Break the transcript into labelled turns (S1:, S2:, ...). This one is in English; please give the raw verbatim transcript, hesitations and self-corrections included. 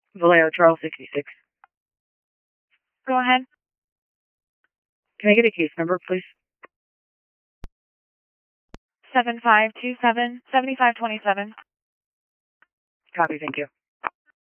S1: Vallejo, Charles sixty-six.
S2: Go ahead.
S1: Can I get a case number, please?
S2: seven five two seven, seven five two seven.
S1: Copy, thank you.